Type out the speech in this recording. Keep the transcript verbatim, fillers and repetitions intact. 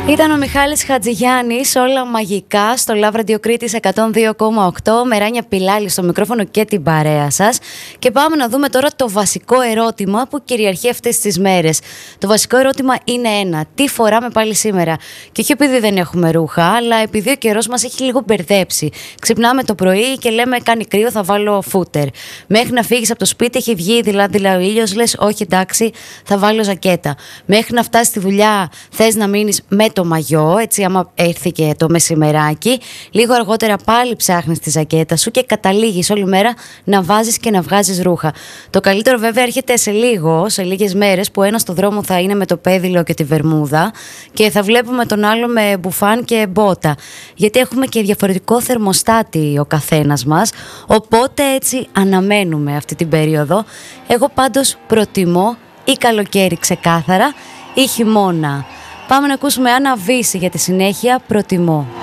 Ήταν ο Μιχάλης Χατζηγιάννης, όλα μαγικά στο Love Radio Κρήτης εκατόν δύο κόμμα οκτώ. με Ράνια Πιλάλη στο μικρόφωνο και την παρέα σας. Και πάμε να δούμε τώρα το βασικό ερώτημα που κυριαρχεί αυτές τις μέρες. Το βασικό ερώτημα είναι ένα: τι φοράμε πάλι σήμερα? Και όχι επειδή δεν έχουμε ρούχα, αλλά επειδή ο καιρός μας έχει λίγο μπερδέψει. Ξυπνάμε το πρωί και λέμε κάνει κρύο, θα βάλω φούτερ. Μέχρι να φύγεις από το σπίτι έχει βγει δειλά-δειλά ο ήλιος, λες όχι εντάξει, θα βάλω ζακέτα. Μέχρι να φτάσεις στη δουλειά θες να μείνεις με το μαγιό, έτσι άμα έρθει και το μεσημεράκι. Λίγο αργότερα πάλι ψάχνεις τη ζακέτα σου και καταλήγεις όλη μέρα να βάζεις και να βγάζεις ρούχα. Το καλύτερο βέβαια έρχεται σε λίγο, σε λίγες μέρες, που ένας στο δρόμο θα είναι με το πέδιλο και τη βερμούδα και θα βλέπουμε τον άλλο με μπουφάν και μπότα. Γιατί έχουμε και διαφορετικό θερμοστάτη ο καθένας μας, οπότε έτσι αναμένουμε αυτή την περίοδο. Εγώ πάντως προτιμώ ή καλοκαίρι ξεκάθαρα ή χειμώνα. Πάμε να ακούσουμε Άννα Βύση για τη συνέχεια, προτιμώ.